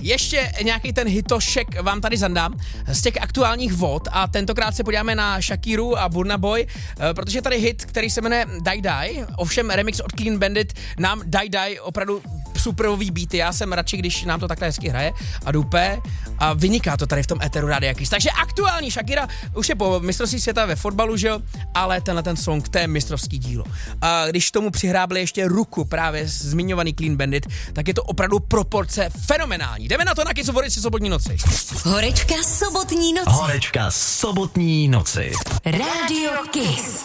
ještě nějaký ten hitošek vám tady zandám z těch aktuálních vod a tentokrát se podíváme na Shakiru a Burna Boy, protože je tady hit, který se jmenuje Die Die, ovšem remix od Clean Bandit nám Die opravdu superový beaty, já jsem radši, když nám to takhle hezky hraje a dupe a vyniká to tady v tom éteru Rádia Kiss. Takže aktuální Shakira už je po mistrovství světa ve fotbalu, že jo, ale tenhle ten song, to je mistrovský dílo. A když tomu přihrábli ještě ruku právě zmiňovaný Clean Bandit, tak je to opravdu proporce fenomenální. Jdeme na to na Kiss Horečky sobotní noci. Horečka sobotní noci. Horečka sobotní noci. Rádio Kiss.